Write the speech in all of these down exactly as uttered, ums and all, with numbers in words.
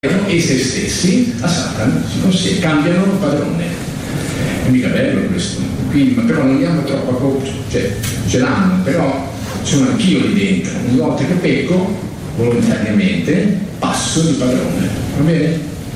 e se stessi a Satana, si cambiano padrone. È mica bello questo, quindi, ma però non diamo troppa colpa, cioè ce l'hanno, però sono anch'io lì dentro. Ogni volta che pecco volontariamente passo di padrone, va bene?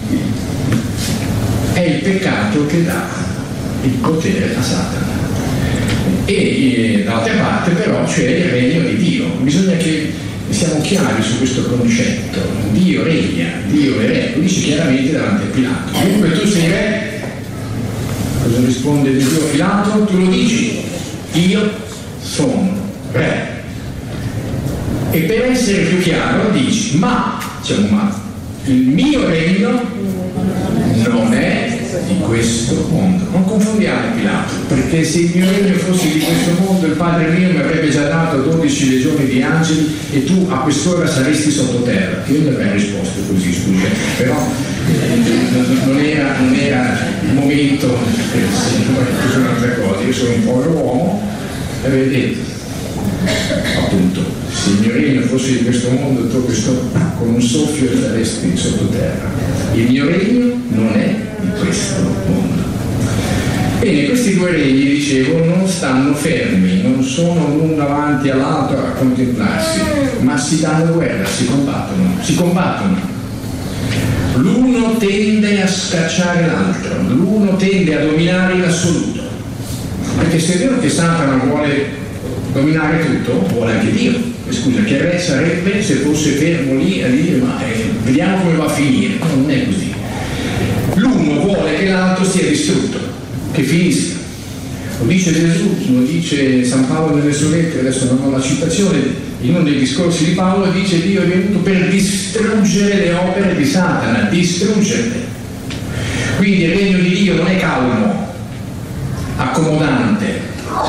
È il peccato che dà il potere a Satana. E eh, dall'altra parte però c'è il regno di Dio. Bisogna che siamo chiari su questo concetto. Dio regna, Dio è re, lo dice chiaramente davanti a Pilato. Dunque tu sei re, cosa risponde Dio a Pilato? Tu lo dici, io sono re. E per essere più chiaro dici, ma, c'è un ma, il mio regno non è di questo mondo. Non confondiamo Pilato, perché se il mio regno fosse di questo mondo, il Padre mio mi avrebbe già dato dodici legioni di angeli e tu a quest'ora saresti sottoterra. Io gli avrei risposto così, scusa, però eh, non, era, non era il momento per il Signore, questa è un'altra cosa. Io sono un povero uomo e vedete, appunto, se il mio regno fosse di questo mondo, tu questo, con un soffio saresti sottoterra. Il mio regno non è di questo mondo. Bene, questi due regni, dicevo, non stanno fermi, non sono l'uno davanti all'altro a contemplarsi, ma si danno guerra, si combattono, si combattono. L'uno tende a scacciare l'altro, l'uno tende a dominare l'assoluto. Perché se è vero che Satana vuole dominare tutto, vuole anche Dio. Scusa, che re sarebbe se fosse fermo lì a dire ma eh, vediamo come va a finire? No, non è così. L'uno vuole che l'altro sia distrutto, che finisca. Lo dice Gesù, lo dice San Paolo nelle sue lettere, adesso non ho la citazione, in uno dei discorsi di Paolo dice Dio è venuto per distruggere le opere di Satana, distruggerle. Quindi il regno di Dio non è calmo, accomodante,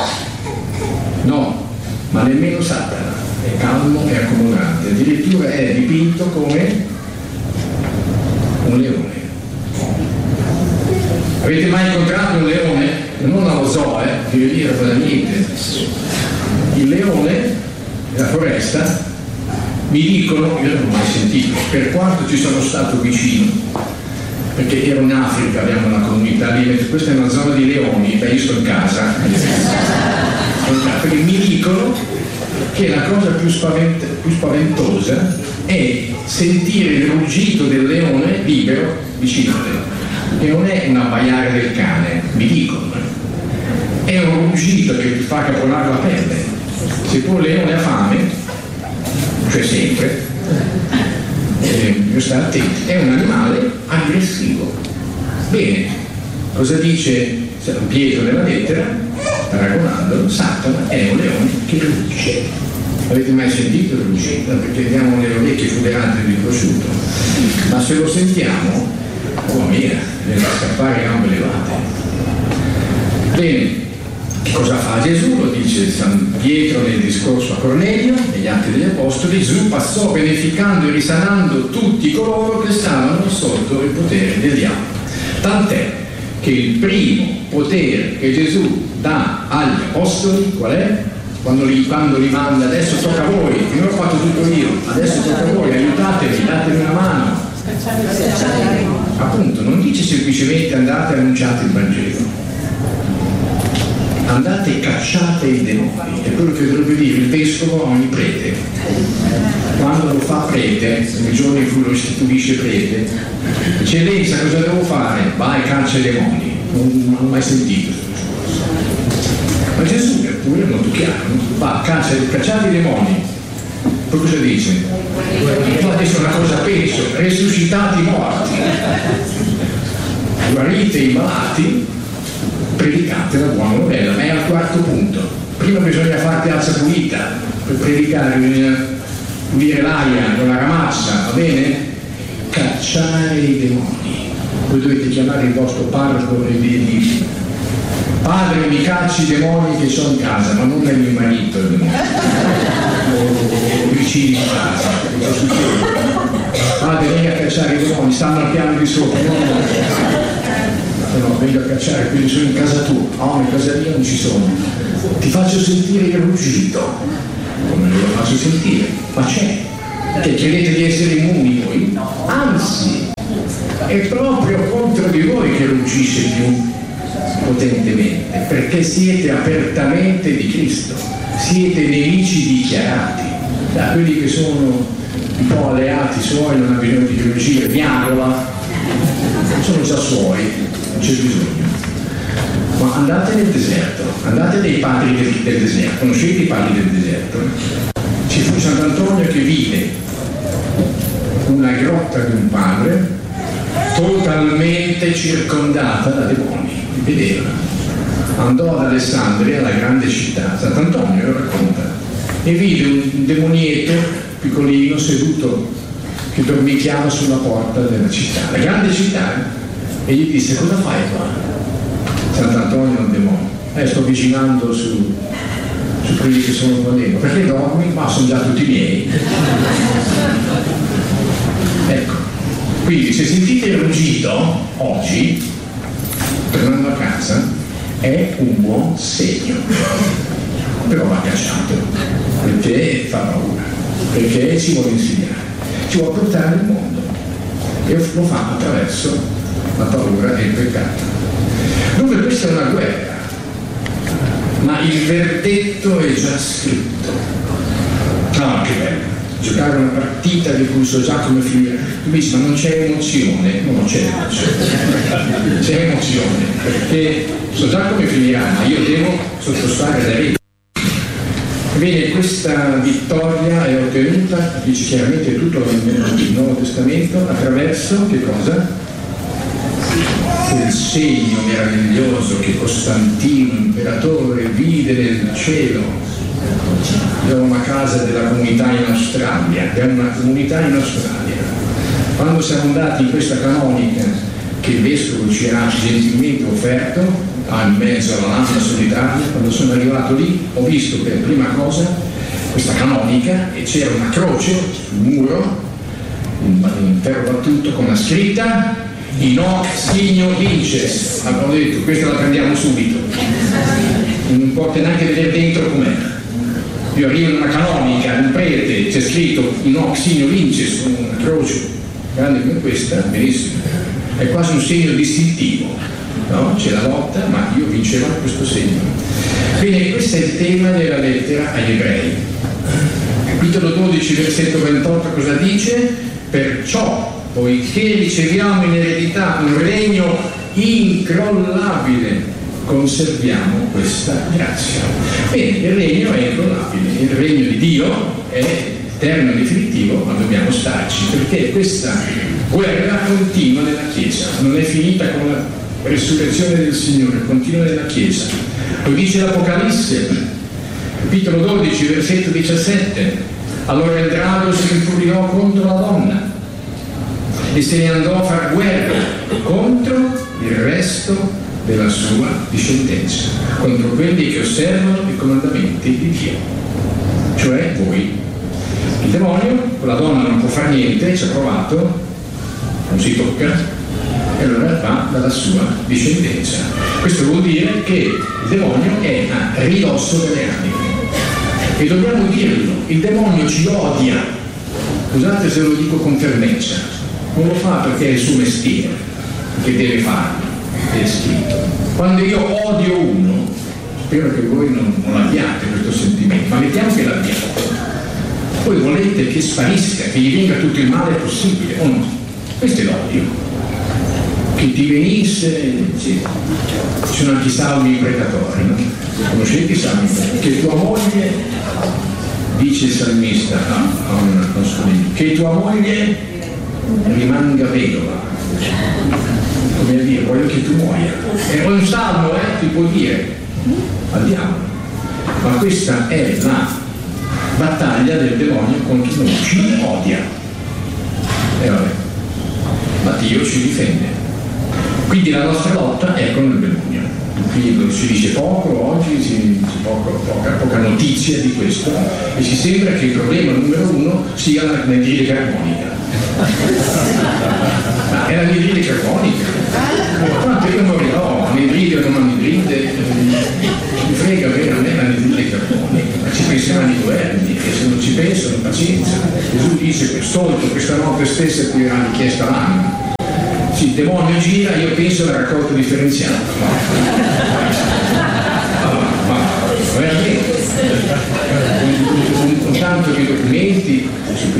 no, ma nemmeno Satana è calmo e accomodante, addirittura è dipinto come un leone. Avete mai incontrato un leone? Non allo zoo, eh, che vi dire da niente. Il leone nella foresta, mi dicono, io non l'ho mai sentito, per quanto ci sono stato vicino, perché ero in Africa, abbiamo una comunità lì, questa è una zona di leoni, beh, io sto in casa, perché mi dicono che la cosa più, spavent- più spaventosa è sentire il ruggito del leone libero vicino a te. Che non è un abbaiare del cane, mi dicono, è un ruggito che ti fa caponare la pelle. Se poi il leone ha fame, cioè sempre, eh, stai attenti, è un animale aggressivo. Bene, cosa dice San Pietro nella lettera? Paragonandolo, Satana è un leone che rugge. Avete mai sentito il ruggito? Perché abbiamo le orecchie fuderate di prosciutto, ma se lo sentiamo, oh mia, deve scappare a gambe levate. Bene, cosa fa Gesù? Lo dice San Pietro nel discorso a Cornelio, negli Atti degli Apostoli. Gesù passò beneficando e risanando tutti coloro che stavano sotto il potere del diavolo. Tant'è che il primo potere che Gesù dà agli Apostoli, qual è? Quando li, quando li manda, adesso tocca a voi, io ho fatto tutto io, adesso tocca a voi, aiutatemi, datemi una mano. Appunto, non dice semplicemente andate e annunciate il Vangelo, andate e cacciate i demoni, è quello che dovrebbe dire il vescovo a ogni prete. Quando lo fa prete, nel giorno in cui lo istituisce prete, eccellenza, cosa devo fare? Vai, caccia i demoni. Non, non ho mai sentito questo discorso. Ma Gesù è pure molto chiaro, va, caccia, cacciate i demoni. Poi cosa dice? No, adesso è una cosa peggio, resuscitate i morti, guarite i malati, predicate la buona novella, ma è al quarto punto. Prima bisogna fare piazza pulita, per predicare bisogna pulire l'aria con la ramazza, va bene? Cacciare i demoni. Voi dovete chiamare il vostro parroco e dirgli: padre, mi cacci i demoni che sono in casa, ma non è mio marito, o vicini a casa. Cosa succede? Padre, venga a cacciare i demoni, stanno al piano di sopra. No, no, no, venga a cacciare, quindi sono in casa tua. No, in casa mia non ci sono. Ti faccio sentire il ruggito. Come non lo faccio sentire? Ma c'è. Che credete di essere immuni voi? Anzi, è proprio contro di voi che ruggisce più potentemente, perché siete apertamente di Cristo, siete nemici dichiarati. Da quelli che sono un po' alleati suoi, non ha bisogno di riuscire, pianola, sono già suoi, non c'è bisogno. Ma andate nel deserto, andate dai padri del, del deserto, conoscete i padri del deserto? Ci fu Sant'Antonio che vide una grotta di un padre totalmente circondata da demoni, vedeva. Andò ad Alessandria, la grande città, Sant'Antonio lo racconta, e vide un demonietto piccolino seduto che dormicchiava sulla porta della città, la grande città, e gli disse: cosa fai qua? Sant'Antonio è un demonio, eh, sto avvicinando su, su quelli che sono qua dentro. Perché dormi? Ma sono già tutti miei. Ecco, quindi se sentite il ruggito oggi, tornando a casa, è un buon segno, però va cacciato, perché fa paura, perché ci vuole insegnare, ci vuole portare il mondo, e lo fa attraverso la paura e il peccato. Dunque questa è una guerra, ma il verdetto è già scritto. Ah, che bello! Giocare una partita di cui so già come finire. Tu dici, ma non c'è emozione? No, non c'è emozione. C'è emozione, perché so già come finirà, ma io devo sottostare alle regole. Bene, questa vittoria è ottenuta, dice chiaramente tutto il Nuovo Testamento, attraverso che cosa? Quel segno meraviglioso che Costantino, imperatore, vide nel cielo. Abbiamo una casa della comunità in Australia, abbiamo una comunità in Australia. Quando siamo andati in questa canonica che il vescovo ci ha gentilmente offerto, ah, in mezzo alla lampada solitaria, quando sono arrivato lì ho visto per prima cosa questa canonica e c'era una croce sul muro, un ferro battuto con la scritta in hoc signo vinces. Abbiamo detto, questa la prendiamo subito, non importa neanche vedere dentro com'è. Io arrivo in una canonica, in un prete, c'è scritto in hoc signo vinces, con una croce grande come questa, benissimo, è quasi un segno distintivo, no? C'è la lotta, ma io vincerò questo segno. Quindi questo è il tema della lettera agli Ebrei. Capitolo dodici, versetto ventotto, cosa dice? Perciò, poiché riceviamo in eredità un regno incrollabile, conserviamo questa grazia. Bene, il regno è incrollabile, il regno di Dio è eterno e definitivo, ma dobbiamo starci, perché questa guerra continua nella Chiesa, non è finita con la resurrezione del Signore, continua nella Chiesa. Lo dice l'Apocalisse, capitolo dodici, versetto diciassette. Allora il drago si infuriò contro la donna e se ne andò a far guerra contro il resto della sua discendenza, contro quelli che osservano i comandamenti di Dio, cioè voi. Il demonio, la donna non può fare niente, ci ha provato, non si tocca, e allora va dalla sua discendenza. Questo vuol dire che il demonio è a ridosso delle anime, e dobbiamo dirlo, il demonio ci odia, scusate se lo dico con fermezza, non lo fa perché è il suo mestiere, che deve farlo, è scritto. Quando io odio uno, spero che voi non, non abbiate questo sentimento, ma mettiamo che l'abbiate, voi volete che sparisca, che gli venga tutto il male possibile, o no? Questo è l'odio. Che ti venisse, sì. Ci sono anche i salmi predatori, no? Conoscete i salmi predatori? Che tua moglie, dice il salmista, no? Non, non so, che tua moglie rimanga vedova, come a dire, voglio che tu muoia. È un salmo, eh, ti può dire, andiamo. Ma questa è la battaglia del demonio contro noi, ci odia. E vabbè, ma Dio ci difende. Quindi la nostra lotta è con il demonio. Quindi si dice poco oggi, si dice poco, poca, poca notizia di questo, e ci sembra che il problema numero uno sia l'anidride carbonica. Ma è l'anidride carbonica. Quanto io morirò, anidride o non anidride, mi frega bene, non è l'anidride carbonica, ma ci penseranno i governi, e se non ci pensano, pazienza. Gesù dice che soltanto questa notte stessa ti verrà richiesta l'anima. Sì, il demonio gira, io penso alla raccolta differenziata. Ma, ma veramente, con, con tanto di documenti,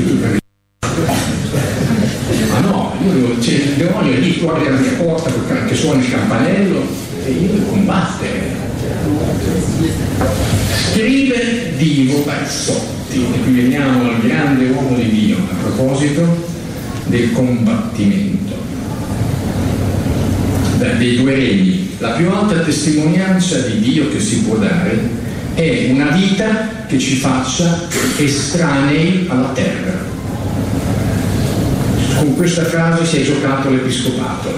ma no, io devo, cioè, il demonio è lì fuori dalla mia porta che suona il campanello e io devo combattere. Scrive Divo Barsotti, e qui veniamo al grande uomo di Dio a proposito del combattimento dei due regni. La più alta testimonianza di Dio che si può dare è una vita che ci faccia estranei alla terra. Con questa frase si è giocato l'episcopato.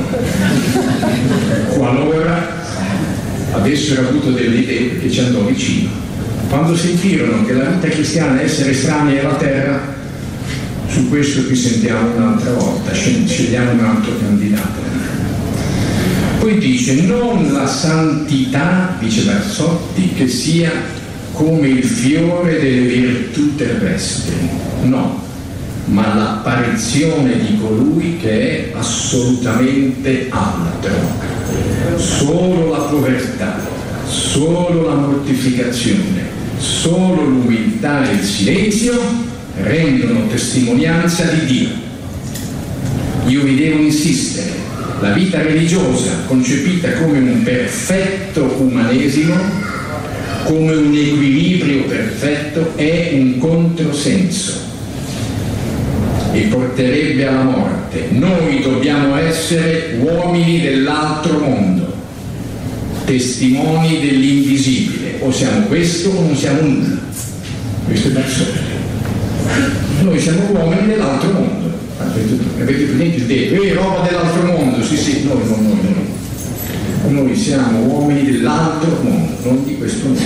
Qualora avessero avuto delle idee, perché ci andò vicino. Quando sentirono che la vita cristiana è essere estranei alla terra, su questo qui sentiamo un'altra volta, scegliamo un altro candidato. Poi dice: non la santità, dice Barsotti, che sia come il fiore delle virtù terrestri, no, ma l'apparizione di colui che è assolutamente altro. Solo la povertà, solo la mortificazione, solo l'umiltà e il silenzio rendono testimonianza di Dio. Io vi devo insistere, la vita religiosa concepita come un perfetto umanesimo, come un equilibrio perfetto, è un controsenso e porterebbe alla morte. Noi dobbiamo essere uomini dell'altro mondo, testimoni dell'invisibile. O siamo questo o non siamo nulla. Questo è Barsotti. Noi siamo uomini dell'altro mondo. Avete presente il detto? Eh, roba dell'altro mondo. Sì, sì, noi, noi, noi, noi. Noi siamo uomini dell'altro mondo, non di questo mondo.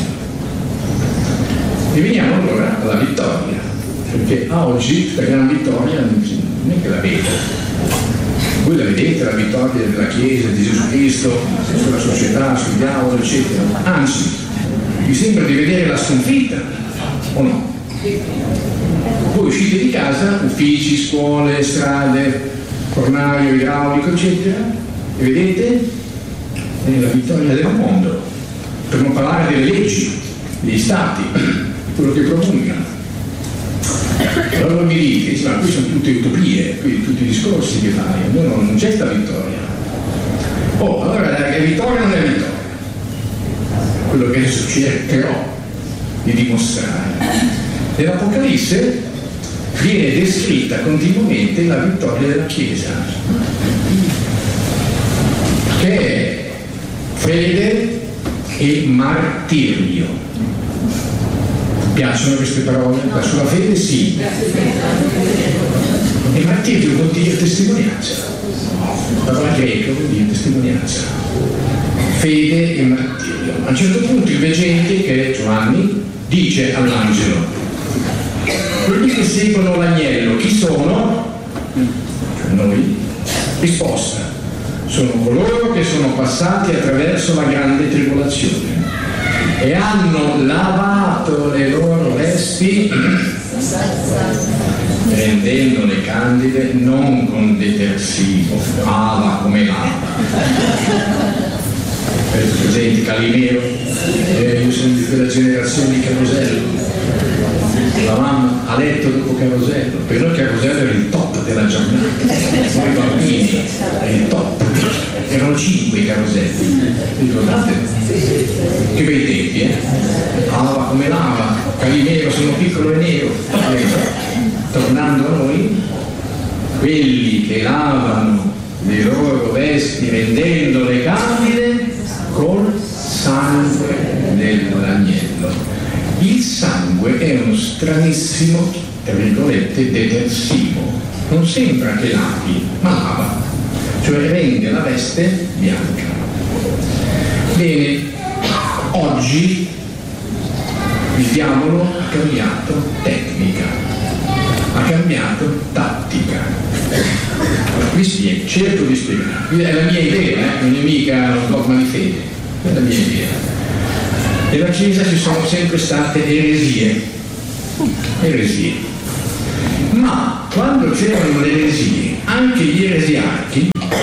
E veniamo allora alla vittoria, perché a oggi la gran vittoria non è che la vedo. Voi la vedete la vittoria della Chiesa, di Gesù Cristo, sulla società, sul diavolo, eccetera. Anzi, vi sembra di vedere la sconfitta, o no? Voi uscite di casa, uffici, scuole, strade, fornaio, idraulico, eccetera, e vedete è la vittoria del mondo, per non parlare delle leggi, degli stati, quello che promulgano. Allora mi dite, ma qui sono tutte utopie, qui tutti i discorsi che fai, no, non c'è sta vittoria. Oh, allora la vittoria non è vittoria. Quello che adesso cercherò di dimostrare. Nell'Apocalisse viene descritta continuamente la vittoria della Chiesa, che è fede e martirio. Piacciono queste parole? La sua fede sì. E martirio vuol dire testimonianza. La parola greca vuol dire testimonianza. Fede e martirio. A un certo punto il veggente, che è Giovanni, dice all'angelo: quelli che seguono l'agnello, chi sono? Noi. Risposta: sono coloro che sono passati attraverso la grande tribolazione e hanno lavato le loro vesti rendendole candide non con detersivo, lava come lava. Avete presente Calimero? Eh, io sono di quella generazione di Carosello. La mamma a letto dopo Carosello, per noi Carosello era il top della giornata, noi bambini era il top, erano cinque i caroselli, ricordate? Che bei tempi, eh? Lava come lava, Calimero sono piccolo e nero. Tornando a noi, quelli che lavano le loro vesti rendendole candide col sangue dell'agnello. Il sangue è uno stranissimo, tra virgolette, detersivo. Non sembra che lavi, ma lava, cioè rende la veste bianca. Bene, oggi il diavolo ha cambiato tecnica, ha cambiato tattica. Vi spiego, cerco di spiegare. È la mia idea, eh? Non è mica un dogma di fede, è la mia idea. Nella Chiesa ci sono sempre state eresie, eresie. Ma quando c'erano le eresie, anche gli eresiarchi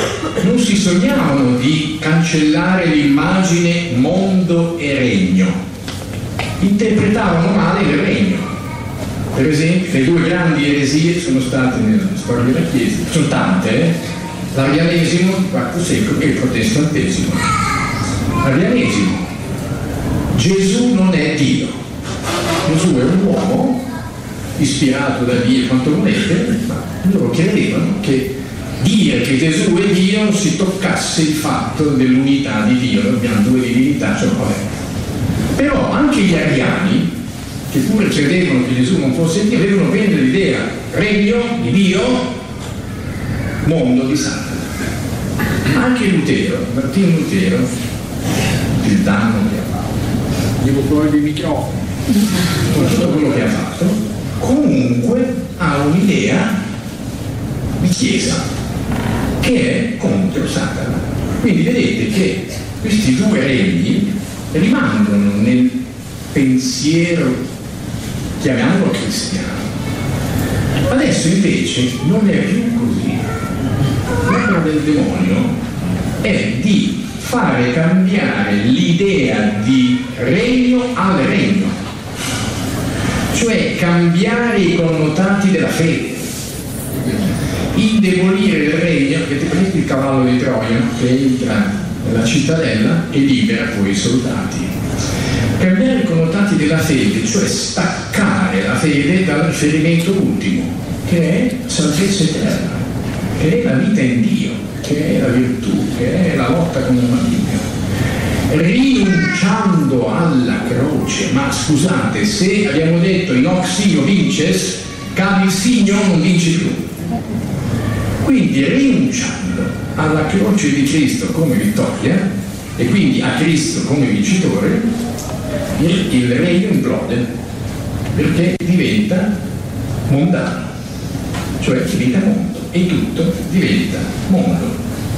non si sognavano di cancellare l'immagine mondo e regno, interpretavano male il regno. Per esempio, le due grandi eresie sono state nella storia della Chiesa, sono tante, eh? l'arianesimo del quarto secolo e il protestantesimo. L'arianesimo: Gesù non è Dio, Gesù è un uomo ispirato da Dio quanto volete, ma loro credevano che dire che Gesù è Dio non si toccasse il fatto dell'unità di Dio, abbiamo due divinità, cioè vabbè. Però anche gli ariani, che pure credevano che Gesù non fosse Dio, avevano bene l'idea: regno di Dio, mondo di Satana. Anche Lutero, Martino Lutero, il danno che ha fatto, devo fuori dei microfoni, con tutto quello che ha fatto, comunque ha un'idea di Chiesa che è contro Satana. Quindi vedete che questi due regni rimangono nel pensiero, chiamiamolo cristiano. Adesso invece non è più così. L'opera del demonio è di fare cambiare l'idea di regno al regno, cioè cambiare i connotati della fede, indebolire il regno. Avete preso il cavallo di Troia che entra nella cittadella e libera poi i soldati. Cambiare i connotati della fede, cioè staccare la fede dal riferimento ultimo, che è salvezza eterna, che è la vita in Dio, che è la virtù, che è la lotta con il maligno, rinunciando alla croce. Ma scusate, se abbiamo detto in hoc signo vinces, cade il signo non vince più. Quindi rinunciando alla croce di Cristo come vittoria e quindi a Cristo come vincitore, il, il regno implode, perché diventa mondano, cioè diventa mondo e tutto diventa mondo.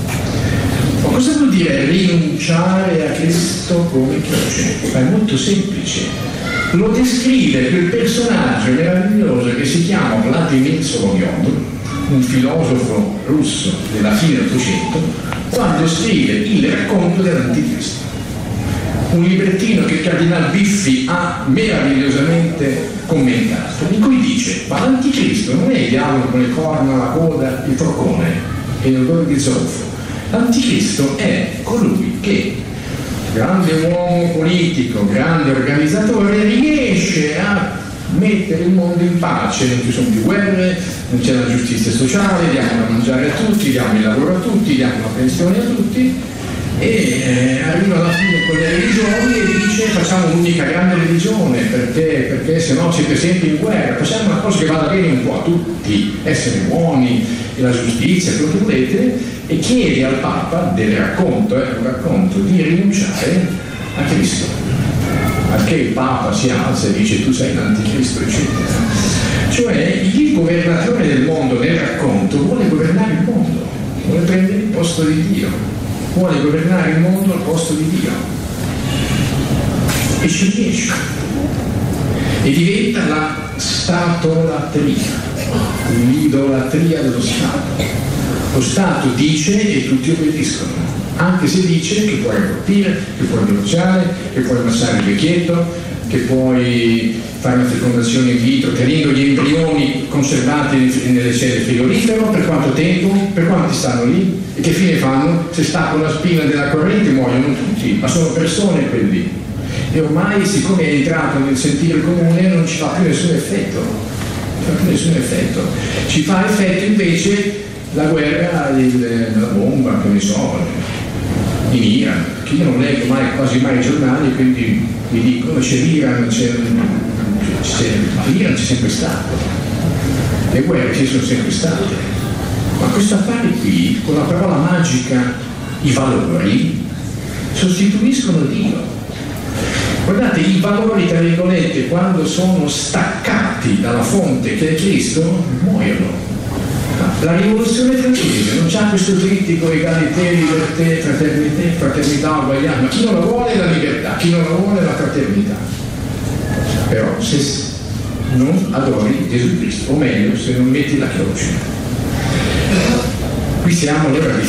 Ma cosa vuol dire rinunciare a Cristo come croce? È molto semplice. Lo descrive quel personaggio meraviglioso che si chiama Vladimir Solovyov, un filosofo russo della fine dell'Ottocento, quando scrive il racconto dell'Anticristo. Un librettino che il cardinal Biffi ha meravigliosamente commentato, in cui dice: ma l'Anticristo non è il diavolo con le corna, la coda, il troccone e l'odore di zolfo. L'Anticristo è colui che, grande uomo politico, grande organizzatore, riesce a mettere il mondo in pace, non ci sono più guerre, non c'è la giustizia sociale, diamo da mangiare a tutti, diamo il lavoro a tutti, diamo la pensione a tutti, e eh, arriva alla fine con le religioni e dice: facciamo un'unica grande religione, perché, perché se no siete sempre in guerra, facciamo una cosa che vada bene un po' a tutti, essere buoni, e la giustizia, quello che volete, e chiede al Papa, del racconto, è eh, un racconto, di rinunciare a Cristo. Perché il Papa si alza e dice: tu sei l'anticristo, eccetera. Cioè il governatore del mondo nel racconto vuole governare il mondo, vuole prendere il posto di Dio, vuole governare il mondo al posto di Dio, e ci riesce, e diventa la statolatria, l'idolatria dello Stato. Lo Stato dice e tutti obbediscono, anche se dice che puoi abortire, che puoi divorziare, che puoi ammassare il vecchietto, che puoi fare una fecondazione in vitro tenendo gli embrioni conservati nelle celle frigorifero. Per quanto tempo? Per quanti stanno lì? E che fine fanno? Se staccano la spina della corrente muoiono tutti, ma sono persone quelli. E ormai, siccome è entrato nel sentire comune, non ci fa più nessun effetto. Non fa più nessun effetto. Ci fa effetto invece la guerra, il, la bomba, che ne so, in Iran, che io non leggo mai, quasi mai i giornali, quindi mi dicono: c'è l'Iran, c'è, c'è, ma l'Iran c'è sempre stato, le guerre ci sono sempre state, ma questo affare qui, con la parola magica i valori, sostituiscono Dio. Guardate, i valori, tra virgolette, quando sono staccati dalla fonte che è Cristo, muoiono. La rivoluzione francese non c'ha questo trittico egalité, liberté, fraternité, fraternità, uguaglianza, ma chi non la vuole è la libertà, chi non la vuole è la fraternità. Però se non adori Gesù Cristo, o meglio, se non metti la croce. Qui siamo allora di